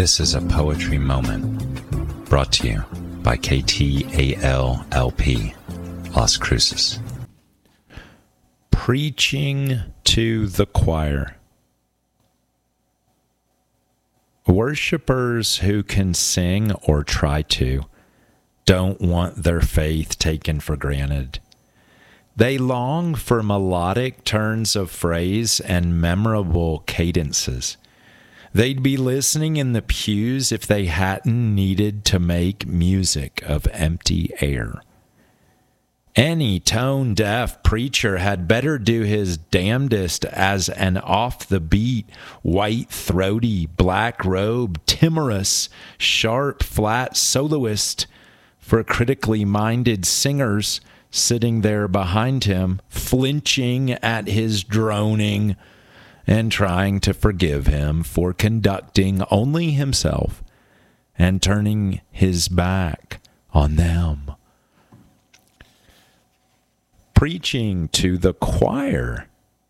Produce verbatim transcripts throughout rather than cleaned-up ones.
This is a poetry moment brought to you by K T A L L P, Las Cruces. Preaching to the choir. Worshippers who can sing or try to don't want their faith taken for granted. They long for melodic turns of phrase and memorable cadences. They'd be listening in the pews if they hadn't needed to make music of empty air. Any tone-deaf preacher had better do his damnedest as an off-the-beat, white-throaty, black-robed, timorous, sharp, flat soloist for critically minded singers sitting there behind him, flinching at his droning and trying to forgive him for conducting only himself and turning his back on them. Preaching to the choir.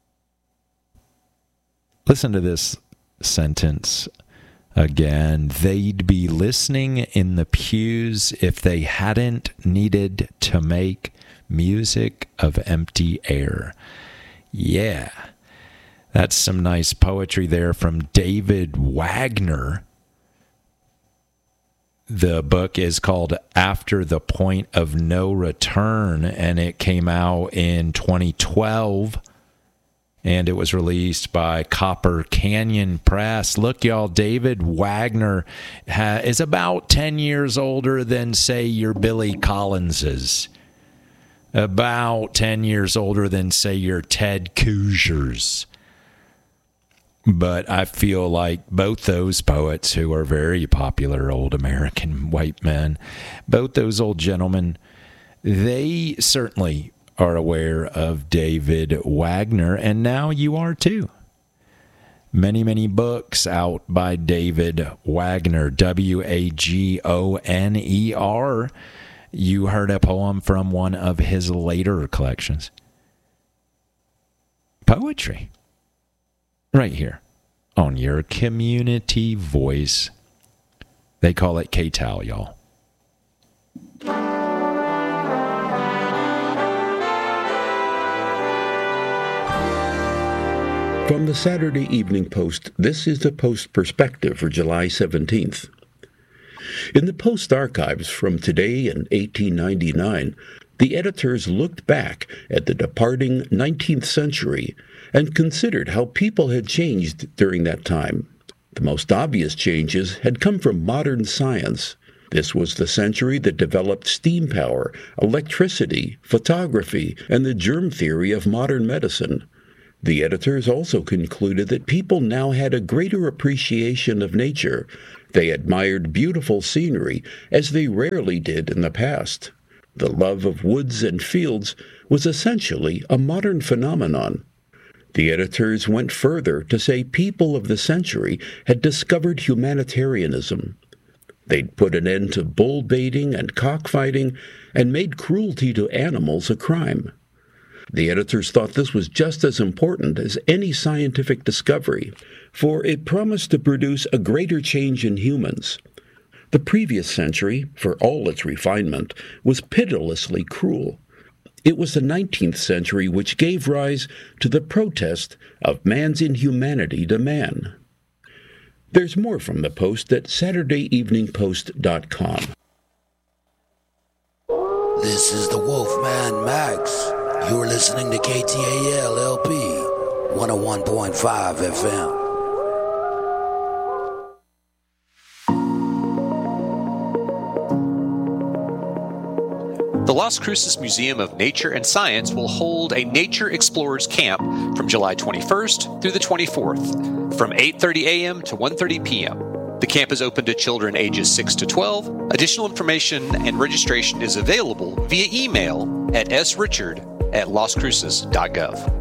Listen to this sentence again. They'd be listening in the pews if they hadn't needed to make music of empty air. Yeah, that's some nice poetry there from David Wagner. The book is called After the Point of No Return, and it came out in twenty twelve, and it was released by Copper Canyon Press. Look, y'all, David Wagner ha- is about ten years older than, say, your Billy Collinses. About ten years older than, say, your Ted Koozers. But I feel like both those poets who are very popular old American white men, both those old gentlemen, they certainly are aware of David Wagner, and now you are too. Many, many books out by David Wagner, W A G O N E R. You heard a poem from one of his later collections. Poetry. Right here on your community voice. They call it K T A L, y'all. From the Saturday Evening Post, this is the Post Perspective for July seventeenth. In the Post archives from today in eighteen ninety-nine, the editors looked back at the departing nineteenth century and considered how people had changed during that time. The most obvious changes had come from modern science. This was the century that developed steam power, electricity, photography, and the germ theory of modern medicine. The editors also concluded that people now had a greater appreciation of nature. They admired beautiful scenery as they rarely did in the past. The love of woods and fields was essentially a modern phenomenon. The editors went further to say people of the century had discovered humanitarianism. They'd put an end to bull baiting and cockfighting and made cruelty to animals a crime. The editors thought this was just as important as any scientific discovery, for it promised to produce a greater change in humans. The previous century, for all its refinement, was pitilessly cruel. It was the nineteenth century which gave rise to the protest of man's inhumanity to man. There's more from the Post at Saturday Evening Post dot com. This is the Wolfman Max. You're listening to K T A L L P one oh one point five F M. The Las Cruces Museum of Nature and Science will hold a Nature Explorers Camp from July twenty-first through the twenty-fourth from eight thirty a.m. to one thirty p.m. The camp is open to children ages six to twelve. Additional information and registration is available via email at s richard at las cruces dot gov.